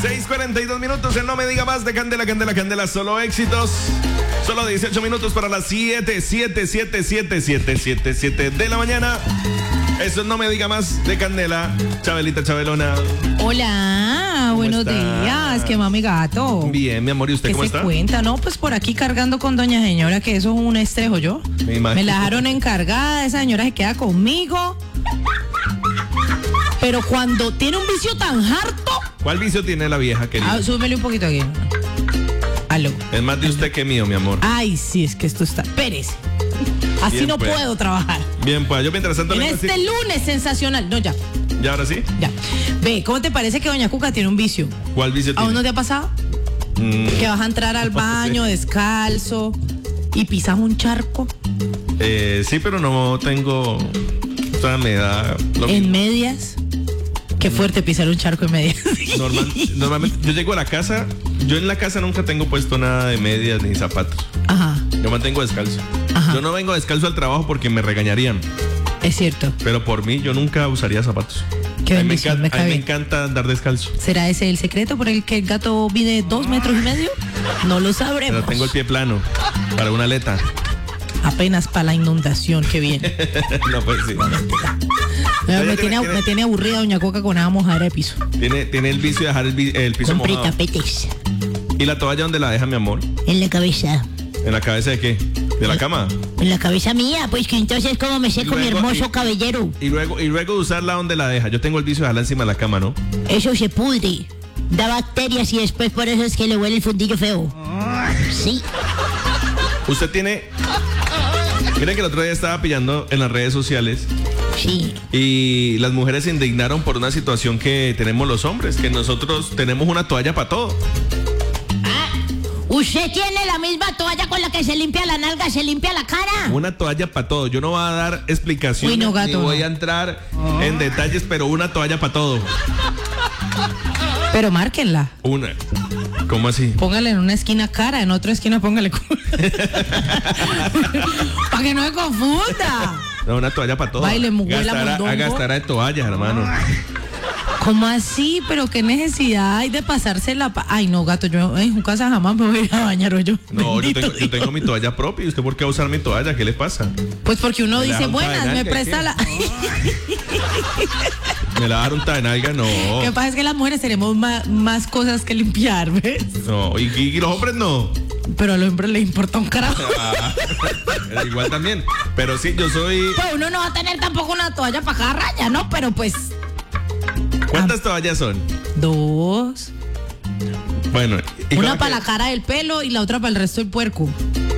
6:42 minutos en No Me Diga Más de Candela, Candela, Candela, solo éxitos. Solo 18 minutos para las 7 de la mañana. Eso es No Me Diga Más de Candela. Chabelita, Chabelona. Hola, buenos días. ¿Qué mami gato? Bien, mi amor, ¿y usted cómo está? ¿Qué se cuenta? No, pues por aquí cargando con doña señora, que eso es un estrejo yo. Me la dejaron encargada, esa señora se queda conmigo. Pero cuando tiene un vicio tan harto. ¿Cuál vicio tiene la vieja, querida? Súbele un poquito aquí. Aló. Es más de usted que mío, mi amor. Ay, sí, es que esto está. Pérez. Así Bien, no pues. puedo trabajar. Bien, pues yo mientras tanto... En este lunes sensacional. No, ya. ¿Ya ahora sí? Ya. Ve, ¿cómo te parece que doña Cuca tiene un vicio? ¿Cuál vicio tiene? ¿Aún no te ha pasado? Que vas a entrar al baño descalzo y pisas un charco. Sí, pero no tengo... O sea, me da... ¿En medias? Qué fuerte pisar un charco en medias. Normalmente yo llego a la casa, yo en la casa nunca tengo puesto nada de medias ni zapatos. Ajá. Yo mantengo descalzo. Ajá. Yo no vengo descalzo al trabajo porque me regañarían. Es cierto. Pero por mí yo nunca usaría zapatos. Qué a mí bendición, me encanta andar descalzo. ¿Será ese el secreto por el que el gato mide 2,5 metros? No lo sabremos. Pero tengo el pie plano para una aleta. Apenas para la inundación que viene. No, pues sí. Me tiene aburrida doña Coca con esa mojadera de piso. Tiene el vicio de dejar el piso Compré mojado. tapetes. ¿Y la toalla dónde la deja, mi amor? En la cabeza. ¿En la cabeza de qué? ¿De la cama? En la cabeza mía, pues que entonces como me seco mi hermoso cabellero. Y luego de usarla, ¿dónde la deja? Yo tengo el vicio de dejarla encima de la cama, ¿no? Eso se pudre. Da bacterias y después por eso es que le huele el fundillo feo. Sí. Usted tiene... Miren que el otro día estaba pillando en las redes sociales. Sí. Y las mujeres se indignaron por una situación que tenemos los hombres, que nosotros tenemos una toalla para todo. ¿Usted tiene la misma toalla con la que se limpia la nalga, se limpia la cara? Una toalla para todo. Yo no voy a dar explicaciones, no, gato, ni voy a entrar en detalles, pero una toalla para todo. Pero márquenla. Una. ¿Cómo así? Póngale en una esquina cara, en otra esquina póngale culo. Para que no me confunda. No, una toalla para todo. Baile, muguela, mondongo. Gastara de toallas, hermano. ¿Cómo así? ¿Pero qué necesidad hay de pasársela? Ay, no, gato, yo en su casa jamás me voy a ir a bañar o yo. No, yo tengo mi toalla propia. ¿Y usted por qué va a usar mi toalla? ¿Qué le pasa? Pues porque uno dice, buenas, me presta la... ¿Me la va a dar un tabenalga? No. Lo que pasa es que las mujeres tenemos más cosas que limpiar, ¿ves? No, y los hombres no. Pero a los hombres les importa un carajo. Igual también. Pero sí, yo soy... Pues uno no va a tener tampoco una toalla para cada raya, ¿no? Pero pues... ¿Cuántas toallas son? 2. Bueno. Una para la cara del pelo y la otra para el resto del puerco.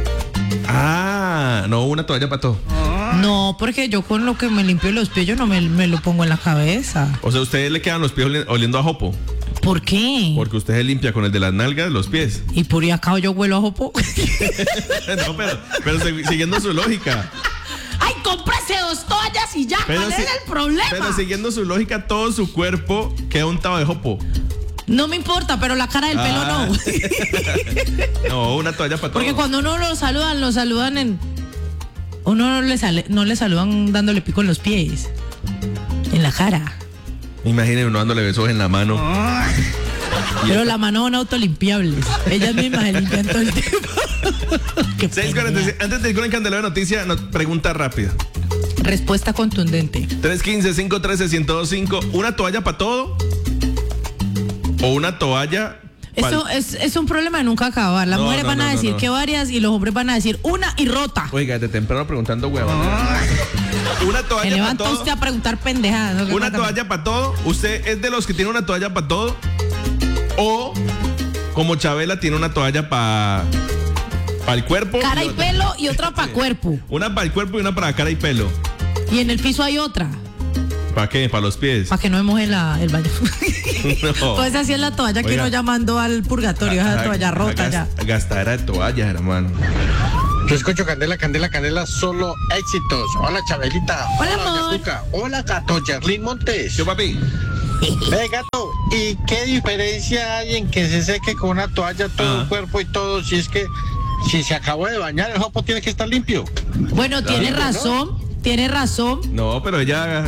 No, una toalla para todo. No, porque yo con lo que me limpio los pies yo no me lo pongo en la cabeza. O sea, ¿a ustedes le quedan los pies oliendo a jopo? ¿Por qué? Porque usted se limpia con el de las nalgas, los pies. ¿Y por ahí acá yo huelo a jopo? No, pero siguiendo su lógica. ¡Ay, cómprese 2 toallas y ya! ¿Cuál es el problema? Pero siguiendo su lógica, todo su cuerpo queda untado de jopo. No me importa, pero la cara del pelo no. No, una toalla para todo. Porque cuando uno lo saludan en... Uno no le saludan dándole pico en los pies. En la cara. Imagínense uno dándole besos en la mano. Pero la mano son autolimpiables. Ellas mismas se limpian todo el tiempo. 6:46. Antes de ir con el candelero de noticia, pregunta rápida. Respuesta contundente. 315-513-1025. ¿Una toalla para todo? ¿O una toalla? Eso es un problema de nunca acabar. Las mujeres van a decir que varias y los hombres van a decir una y rota. Oiga, de temprano preguntando huevón. Una toalla para todo. Me levanta usted a preguntar pendejadas. Una toalla para todo. ¿Usted es de los que tiene una toalla para todo? ¿O como Chabela tiene una toalla para el cuerpo? Cara y pelo y otra para cuerpo. Una para el cuerpo y una para cara y pelo. Y en el piso hay otra. ¿Para qué? ¿Para los pies? Para que no me moje el baño. No. Pues así es la toalla que uno ya mandó al purgatorio. Esa toalla rota ya. Gastadera de toallas, hermano. Yo escucho Candela, Candela, Candela, solo éxitos. Hola, Chabelita. Hola, Doña amor. Cuca. Hola, gato, Yerlin Montes. Yo, papi. Ve, gato, ¿y qué diferencia hay en que se seque con una toalla todo el cuerpo y todo? Si es que, si se acabó de bañar, el jopo tiene que estar limpio. Bueno, tiene razón. Tiene razón. No, pero ella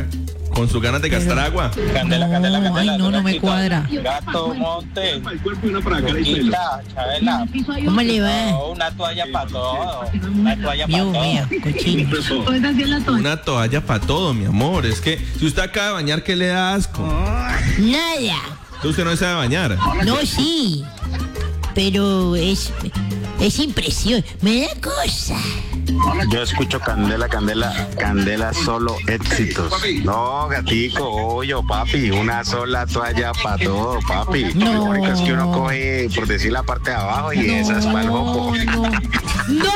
con sus ganas de gastar agua. Candela, Ay, no me cuadra. Gato, Monte, Coquita, Chabela. ¿Cómo le va? No, una toalla para todo. Una toalla para Dios todo. mío, cochino. Una toalla para todo, mi amor. Es que si usted acaba de bañar, ¿qué le da asco? Nada. Usted no se sabe bañar. No, sí. Pero es impresión. Me da cosa. Yo escucho Candela, solo éxitos. No, gatico, hoyo, papi, una sola toalla para todo, papi. No. Lo único es que uno coge, por decir, la parte de abajo y esas para el jopo. ¡No!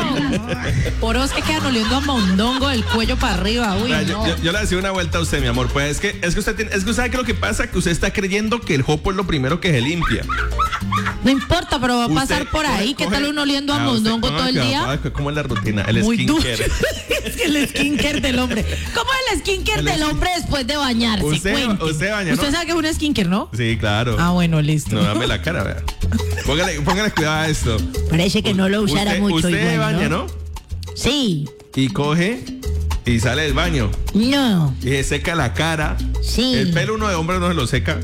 Poros que quedan oliendo a mondongo del cuello para arriba. Uy, Vea, no. yo le hacía una vuelta a usted, mi amor. Pues es que usted sabe que lo que pasa, que usted está creyendo que el jopo es lo primero que se limpia. No importa, pero va a pasar Usted por ahí. ¿Qué tal uno oliendo a mondongo todo el día? ¿Cómo es la rutina? El Muy duro. skincare. Es que el skincare del hombre. ¿Cómo es el skincare del hombre después de bañarse? Usted baña, ¿no? Usted sabe que es un skincare, ¿no? Sí, claro. Ah, bueno, listo. No, dame la cara, vea. Póngale cuidado a esto. Parece que no lo usara Usted- mucho. Usted igual, baña, ¿no? Sí. Y coge y sale del baño. No. Y se seca la cara. Sí. El pelo uno de hombre no se lo seca.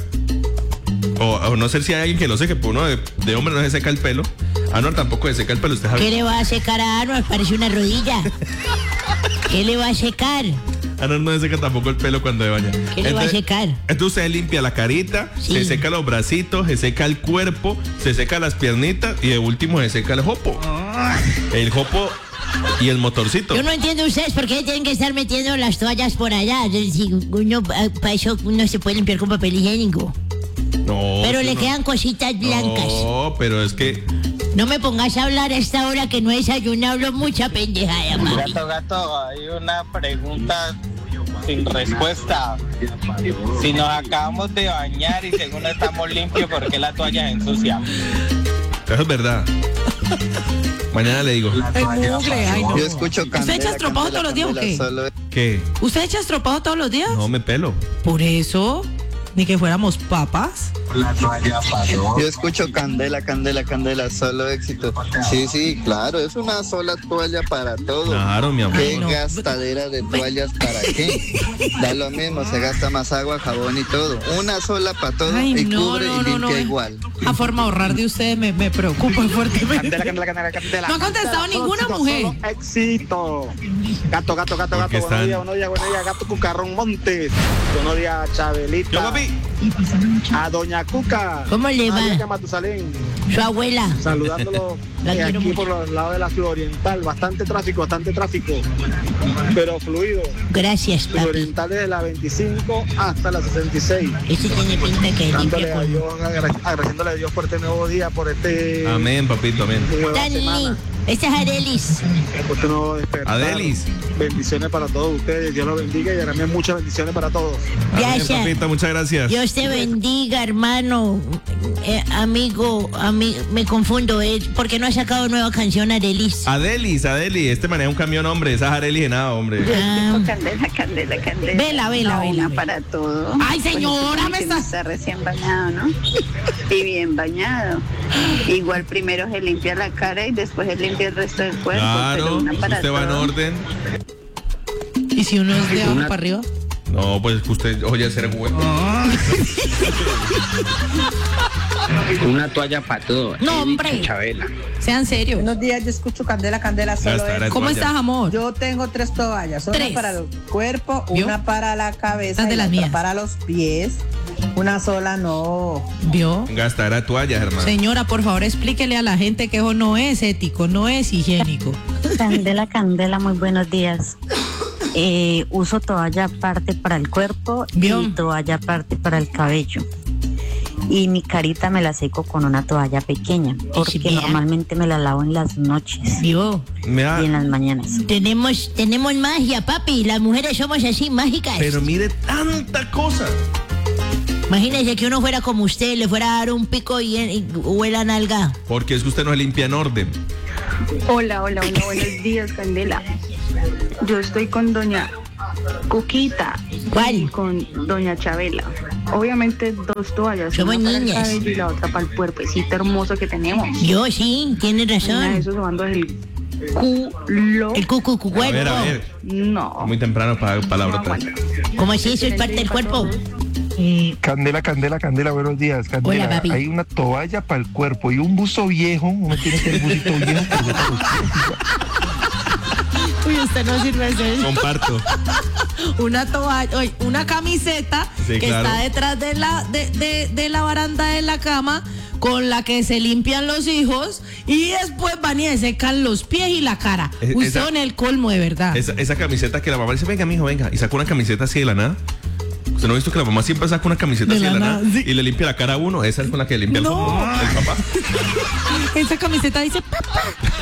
O no sé si hay alguien que lo seque, pero uno de hombre no se seca el pelo. Anuar tampoco se seca el pelo. Usted sabe. ¿Qué le va a secar a Anuar? Parece una rodilla. ¿Qué le va a secar? Anuar no se seca tampoco el pelo cuando se baña. ¿Qué le va a secar? Entonces se limpia la carita, Sí. se seca los bracitos, se seca el cuerpo, se seca las piernitas y de último se seca el jopo. El jopo y el motorcito. Yo no entiendo ustedes por qué tienen que estar metiendo las toallas por allá. Si uno, para eso uno se puede limpiar con papel higiénico. No. Pero sí, le no. quedan cositas blancas. No, pero es que No me pongas a hablar a esta hora que no desayuno, hablo mucha pendejada, mami. Gato, hay una pregunta sin respuesta. Si nos acabamos de bañar y según estamos limpios, ¿por qué la toalla se ensucia? eso es verdad. Mañana le digo. Yo escucho ¿Usted echa estropajo todos los días o qué? ¿Qué? ¿Usted echa estropajo todos los días? No me pelo. Por eso, ni que fuéramos papas. Yo escucho Candela, solo éxito. Sí, claro, es una sola toalla para todo. Claro, mi amor. ¿Qué no. gastadera de toallas para qué? Da lo mismo, se gasta más agua, jabón y todo. Una sola para todo Ay, y no, cubre no, y no, limpia no. igual. La forma de ahorrar de ustedes me preocupa fuertemente. Candela. No ha contestado ninguna mujer. Solo éxito. Gato. Porque están- Buenos días, gato Cucarrón Montes. Buenos días, Chabelita. Yo, papi. A Doña Cuca. ¿Cómo le va? María Matusalén. Su abuela. Saludándolo La quiero aquí mucho. por los lados de la ciudad oriental. Bastante tráfico. Pero fluido. Gracias, Ciudad papi. oriental desde la 25 hasta la 66. Ese tiene pinta que limpia Dándole a con... Dios, agradeciéndole a Dios por este nuevo día, por este Amén, papito, amén. nueva Dani, semana. esta es Arelis. Por este nuevo despertar. Adelis. Bendiciones para todos ustedes. Dios los bendiga y también muchas bendiciones para todos. Amén, Gracias. papito, muchas gracias. Dios te bendiga, hermano. Amigo, me confundo. ¿Por qué no ha sacado nueva canción, Arelis? Adelis. Este maneja un camión, hombre. Esa es Arelis de nada, hombre. Ah, Candela. Vela. Una para todo. Ay, señora, me que está... está recién bañado, ¿no? Y bien bañado. Igual primero se limpia la cara y después se limpia el resto del cuerpo. Claro, pero una para usted va en todo. orden. ¿Y si uno es de abajo para arriba? No, pues usted oye ser huevo. Una toalla para todo. No, hombre. Chabela. Sean serios. Buenos días, yo escucho Candela, Ya solo está, es. ¿Cómo toalla. estás, amor? Yo tengo 3 toallas, una 3. para el cuerpo, ¿Vio? una para la cabeza Estas de y las otra mías. para los pies. Una sola no. ¿Vio? Gastará toallas, hermano. Señora, por favor, explíquele a la gente que eso no es ético, no es higiénico. Candela, muy buenos días. Uso toalla aparte para el cuerpo ¿Vio? y toalla aparte para el cabello. Y mi carita me la seco con una toalla pequeña, porque vea. normalmente me la lavo en las noches ¿Vio? Me da- y en las mañanas. Tenemos magia, papi. Las mujeres somos así, mágicas. Pero mire tanta cosa. Imagínese que uno fuera como usted, le fuera a dar un pico y huela nalga. Porque es que usted no se limpia en orden. Hola, buenos días, Candela. Yo estoy con Doña Cuquita. ¿Cuál? Y con Doña Chabela. Obviamente 2 toallas. Somos una para el niñas. cabello y la otra para el cuerpecito hermoso que tenemos. Yo sí, tiene Una de razón. esos tomando el culo. El cuerpo. A ver. No. Muy temprano para palabrotas. ¿Cómo es eso? ¿Es parte del cuerpo? Candela, buenos días. Candela, Hola, papi. hay una toalla para el cuerpo y un buzo viejo. Uno tiene que tener busito viejo para los pies. Uy, usted no sirve eso. Comparto. Una toalla, oye, una camiseta Sí, que claro. está detrás de la baranda de la cama, con la que se limpian los hijos y después van y se secan los pies y la cara. Uy, Esa- son el colmo de verdad. Esa camiseta que la mamá dice, venga, mijo, venga. Y saca una camiseta así de la nada. ¿Usted no ha visto que la mamá siempre saca una camiseta De así de la la nada? nada, sí. Y le limpia la cara a uno. Esa es con la que limpia No. el papá. Esa camiseta dice papá.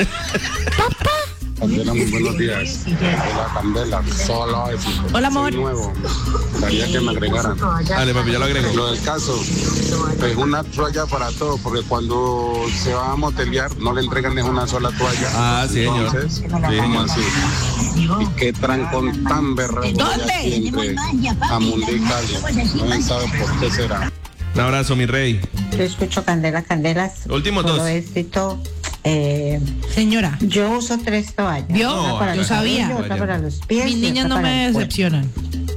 Candela, muy buenos días. Candela, solo éxito. Hola, amor. Soy nuevo. Quería que me agregaran. Dale, papi, ya lo agrego. Lo del caso, pues una toalla para todo, porque cuando se va a motelear no le entregan ni una sola toalla. Ah, sí, señor. Entonces, Sí, ¿cómo señor. así? ¿Y qué trancón tan berraco hay ¿Dónde? aquí entre Amundí y Cali? No se sabe por qué será. Un abrazo, mi rey. Yo escucho Candela, Últimos solo dos. éxito. Señora, Yo uso 3 toallas. ¿vio? Una para Yo el sabía. cabello, otra para los pies. Mis y niñas otra no para me el cuerpo. decepcionan.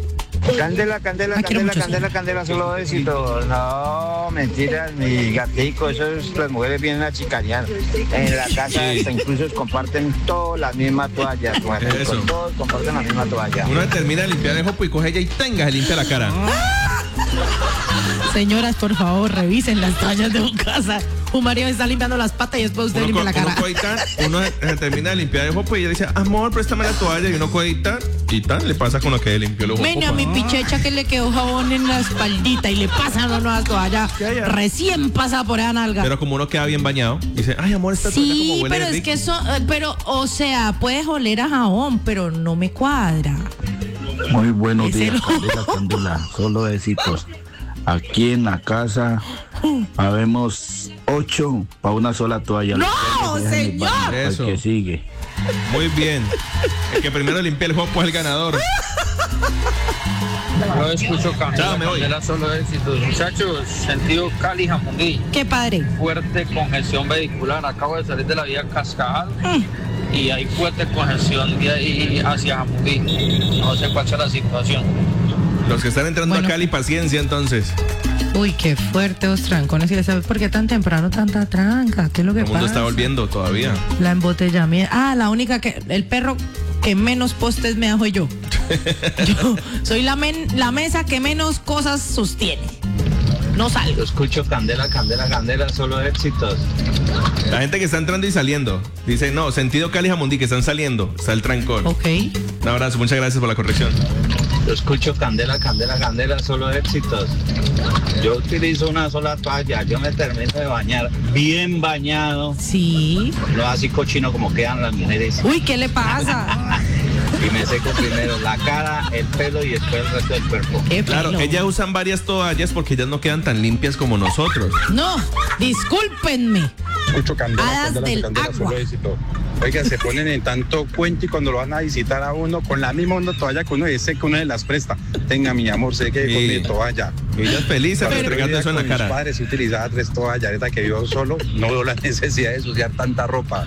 Candela, solo éxito. No, mentiras, mi gatico, las mujeres vienen a chicanear. En la casa Sí. hasta incluso comparten todas las mismas toallas, Eso. todos comparten la misma toalla. Uno termina de limpiar el jopo y coge ella y tenga, se limpia la cara. Señoras, por favor, revisen las toallas de su casa. Un marido está limpiando las patas y después usted limpia la cara. Uno se termina de limpiar el jopo y ella dice, amor, préstame la toalla. Y uno coge y tan, le pasa con lo que limpió el jopo. Bueno, a mi pichecha que le quedó jabón en la espaldita y le pasan una nueva toalla recién pasa por esa nalga. Pero como uno queda bien bañado, dice, ay, amor, esta toalla como Sí, huele pero es rico. que eso, o sea, puedes oler a jabón, pero no me cuadra. Muy buenos Ese días, no. Candela, solo éxitos. Aquí en la casa habemos 8 para una sola toalla. ¡No, Los que dejan el señor! baño, el Eso. que sigue. Muy bien. El que primero limpia el jopo es el ganador. Yo escucho Chao, me voy. Candela, solo éxitos. Muchachos, sentido Cali, Jamundí. Qué padre. Fuerte congestión vehicular. Acabo de salir de la vía Cascajal y hay fuerte congestión de ahí hacia Jamundí. No sé cuál sea la situación. Los que están entrando Bueno. a Cali, paciencia entonces. Uy, qué fuerte los trancones. ¿Y sabes por qué tan temprano tanta tranca? ¿Qué es lo que El mundo pasa? está volviendo todavía. La embotellamiento. Ah, la única que... El perro que menos postes me dejo yo. Yo soy la mesa que menos cosas sostiene. No salgo. Yo escucho Candela, solo éxitos. La gente que está entrando y saliendo. Dice, no, sentido Cali Jamundí, que están saliendo. Está el trancón. Ok. Un abrazo, muchas gracias por la corrección. Yo escucho Candela, solo éxitos. Yo utilizo una sola toalla, yo me termino de bañar bien bañado. Sí. No así cochino como quedan las mujeres. Uy, ¿qué le pasa? Y me seco primero la cara, el pelo y después el resto del cuerpo. Claro, ellas usan varias toallas porque ellas no quedan tan limpias como nosotros. No, discúlpenme. Escucho Hadas del agua. solo éxito. Oiga, se ponen en tanto cuento y cuando lo van a visitar a uno con la misma toalla que uno dice que uno se las presta. Tenga, mi amor, sé que Sí. con mi toalla. Y ellas felices Cuando restregando vivía eso en la con mis cara. padres utilizaba 3 toallas. Ahorita que vivo solo, no veo la necesidad de ensuciar tanta ropa.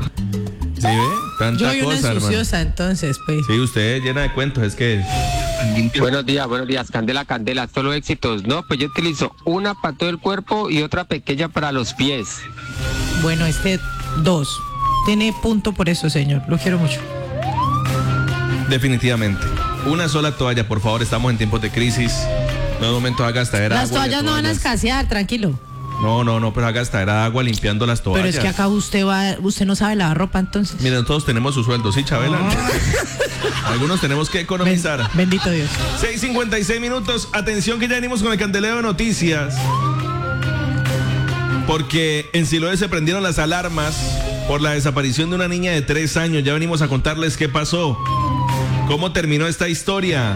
¿Sí ve? Tanta Yo soy una cosa, hermano. ensuciosa, entonces, pues. Sí, usted llena de cuentos, es que... Buenos días, Candela, solo éxitos. No, pues yo utilizo una para todo el cuerpo y otra pequeña para los pies. Bueno, 2. Tiene punto por eso, señor. Lo quiero mucho. Definitivamente. Una sola toalla, por favor, estamos en tiempos de crisis. No es momento de gastadera de Las agua. de toallas no van a toallas. escasear, tranquilo. No, pero haga gastadera de agua limpiando las toallas. Pero es que acá usted no sabe lavar ropa, entonces. Miren, todos tenemos su sueldo, ¿sí, Chabela? Algunos tenemos que economizar. Bendito Dios. 6:56 minutos. Atención que ya venimos con el candelero de noticias. Porque en Siloé se prendieron las alarmas por la desaparición de una niña de 3 años. Ya venimos a contarles qué pasó. ¿Cómo terminó esta historia?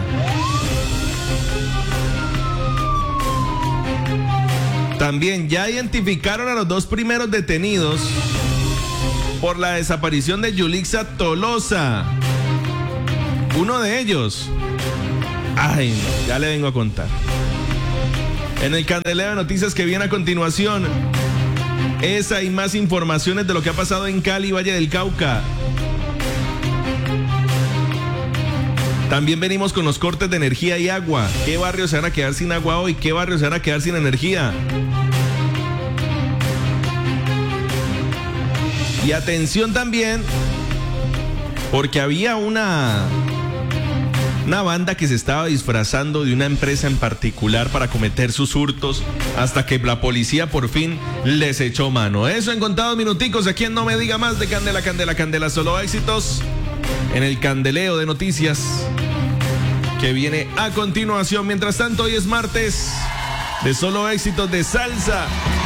También ya identificaron a los 2 primeros detenidos por la desaparición de Yulixa Tolosa. Uno de ellos. Ay, no, ya le vengo a contar. En el candelero de noticias que viene a continuación, esa y más informaciones de lo que ha pasado en Cali, Valle del Cauca. También venimos con los cortes de energía y agua. ¿Qué barrios se van a quedar sin agua hoy? ¿Qué barrios se van a quedar sin energía? Y atención también, porque había una banda que se estaba disfrazando de una empresa en particular para cometer sus hurtos hasta que la policía por fin les echó mano. Eso en contados minuticos aquí en No Me Diga Más de Candela, Candela, Candela, solo éxitos. En el candeleo de noticias que viene a continuación. Mientras tanto, hoy es martes de solo éxitos de salsa.